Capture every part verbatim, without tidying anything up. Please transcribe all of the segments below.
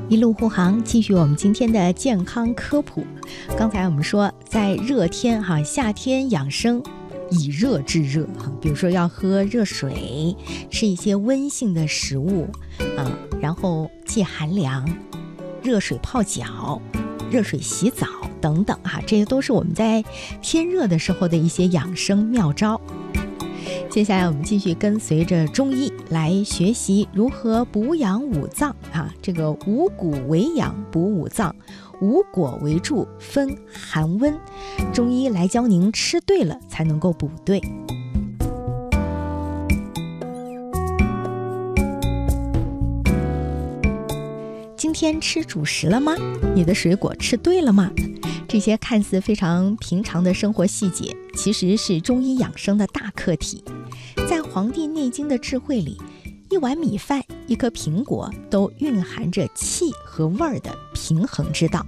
一路护航，继续我们今天的健康科普。刚才我们说，在热天哈，夏天养生，以热制热哈，比如说要喝热水，吃一些温性的食物啊，然后戒寒凉，热水泡脚，热水洗澡等等哈，这些都是我们在天热的时候的一些养生妙招。接下来我们继续跟随着中医来学习如何补养五脏啊，这个五谷为养补五脏，五果为助分寒温，中医来教您吃对了才能够补对。今天吃主食了吗？你的水果吃对了吗？这些看似非常平常的生活细节，其实是中医养生的大课题。在《黄帝内经》的智慧里，一碗米饭，一颗苹果，都蕴含着气和味儿的平衡之道。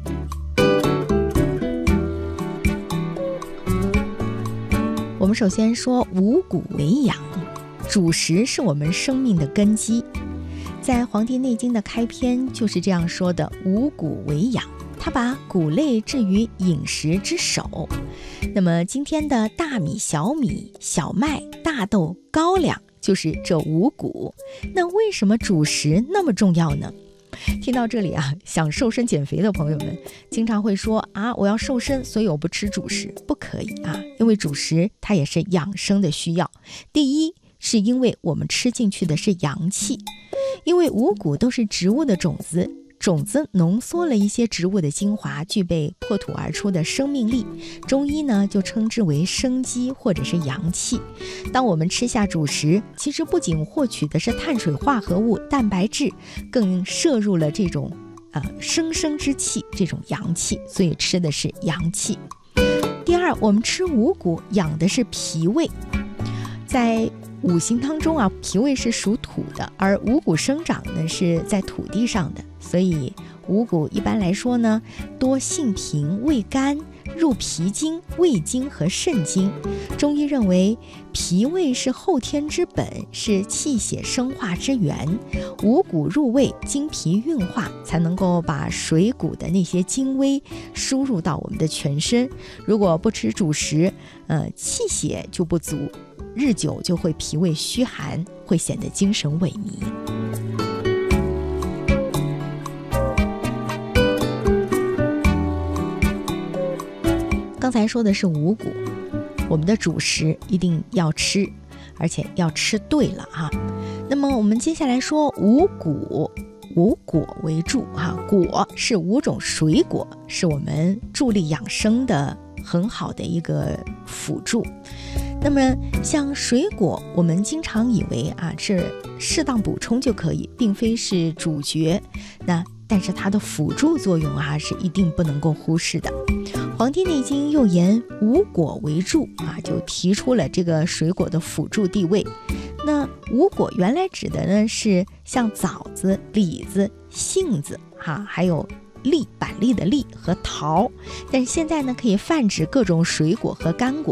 我们首先说五谷为养，主食是我们生命的根基。在《黄帝内经》的开篇就是这样说的：五谷为养，他把谷类置于饮食之首。那么今天的大米、小米、小麦、大豆、高粱就是这五谷。那为什么主食那么重要呢？听到这里啊，想瘦身减肥的朋友们经常会说啊，我要瘦身，所以我不吃主食。不可以啊，因为主食它也是养生的需要。第一，是因为我们吃进去的是阳气，因为五谷都是植物的种子，种子浓缩了一些植物的精华，具备破土而出的生命力，中医呢就称之为生机或者是阳气。当我们吃下主食，其实不仅获取的是碳水化合物、蛋白质，更摄入了这种呃生生之气，这种阳气，所以吃的是阳气。第二，我们吃五谷养的是脾胃。在五行当中啊，脾胃是属土的，而五谷生长呢是在土地上的，所以五谷一般来说呢，多性平、味甘，入脾经、胃经和肾经。中医认为，脾胃是后天之本，是气血生化之源。五谷入胃，经脾运化，才能够把水谷的那些精微输入到我们的全身。如果不吃主食，呃，气血就不足，日久就会脾胃虚寒，会显得精神萎靡。刚才说的是五谷，我们的主食一定要吃，而且要吃对了哈。那么我们接下来说五谷，五果为助哈，果是五种水果，是我们助力养生的很好的一个辅助。那么像水果，我们经常以为啊是适当补充就可以，并非是主角，那但是它的辅助作用啊是一定不能够忽视的。《黄帝内经》又言五果为助啊，就提出了这个水果的辅助地位。那五果原来指的呢是像枣子、李子、杏子哈，还有栗，板栗的栗和桃，但是现在呢可以泛指各种水果和干果。